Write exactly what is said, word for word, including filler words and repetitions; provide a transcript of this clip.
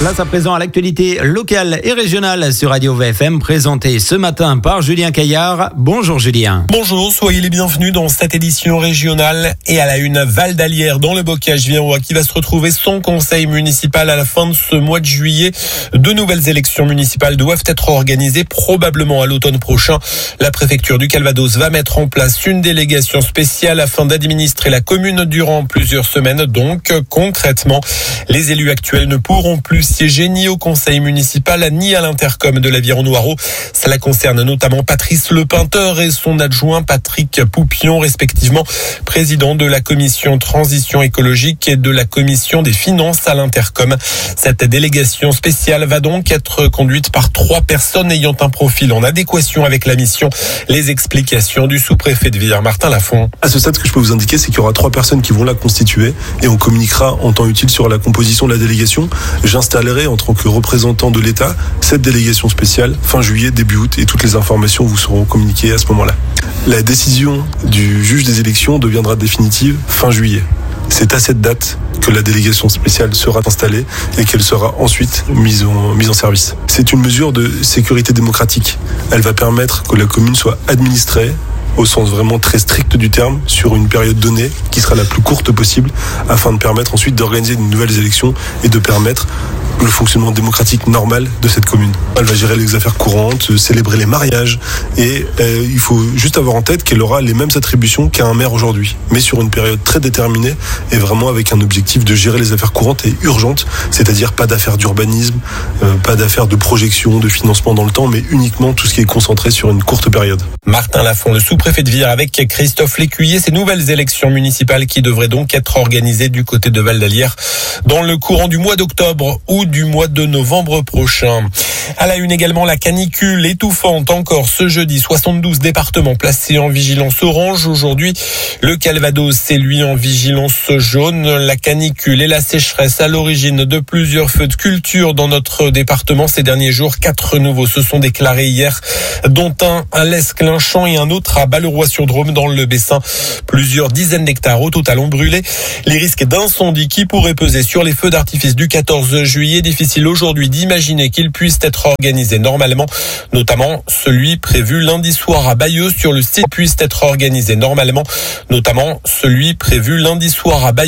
Place à présent à l'actualité locale et régionale sur Radio V F M, présentée ce matin par Julien Caillard. Bonjour Julien. Bonjour, soyez les bienvenus dans cette édition régionale. Et à la une, Val d'Alière dans le Bocage-Viennois qui va se retrouver sans conseil municipal à la fin de ce mois de juillet. De nouvelles élections municipales doivent être organisées probablement à l'automne prochain. La préfecture du Calvados va mettre en place une délégation spéciale afin d'administrer la commune durant plusieurs semaines. Donc concrètement, les élus actuels ne pourront plus siéger ni au conseil municipal ni à l'intercom de l'Aviron-Noireau. Cela concerne notamment Patrice Lepeinteur et son adjoint Patrick Poupion, respectivement président de la commission transition écologique et de la commission des finances à l'intercom. Cette délégation spéciale va donc être conduite par trois personnes ayant un profil en adéquation avec la mission. Les explications du sous-préfet de Villers, Martin Lafont. À ce stade, ce que je peux vous indiquer, c'est qu'il y aura trois personnes qui vont la constituer et on communiquera en temps utile sur la composition de la délégation. J'installerai en tant que représentant de l'État cette délégation spéciale fin juillet, début août, et toutes les informations vous seront communiquées à ce moment-là. La décision du juge des élections deviendra définitive fin juillet. C'est à cette date que la délégation spéciale sera installée et qu'elle sera ensuite mise en, mise en service. C'est une mesure de sécurité démocratique. Elle va permettre que la commune soit administrée au sens vraiment très strict du terme, sur une période donnée qui sera la plus courte possible, afin de permettre ensuite d'organiser de nouvelles élections et de permettre le fonctionnement démocratique normal de cette commune. Elle va gérer les affaires courantes, célébrer les mariages, et euh, il faut juste avoir en tête qu'elle aura les mêmes attributions qu'un maire aujourd'hui, mais sur une période très déterminée et vraiment avec un objectif de gérer les affaires courantes et urgentes, c'est-à-dire pas d'affaires d'urbanisme, euh, pas d'affaires de projection, de financement dans le temps, mais uniquement tout ce qui est concentré sur une courte période. Martin Lafont, le sous-préfet de Villers, avec Christophe Lécuyer, ces nouvelles élections municipales qui devraient donc être organisées du côté de Val d'Alière dans le courant du mois d'octobre ou du mois de novembre prochain. À la une également, la canicule étouffante encore ce jeudi. soixante-douze départements placés en vigilance orange. Aujourd'hui, le Calvados est lui en vigilance jaune. La canicule et la sécheresse à l'origine de plusieurs feux de culture dans notre département ces derniers jours. Quatre nouveaux se sont déclarés hier, dont un à l'Esclinchamp et un autre à Balleroy-sur-Drôme dans le Bessin. Plusieurs dizaines d'hectares au total ont brûlé. Les risques d'incendie qui pourraient peser sur les feux d'artifice du quatorze juillet, difficile aujourd'hui d'imaginer qu'ils puissent être organisés normalement, notamment celui prévu lundi soir à Bayeux sur le site puisse être organisé normalement, notamment celui prévu lundi soir à Bayeux.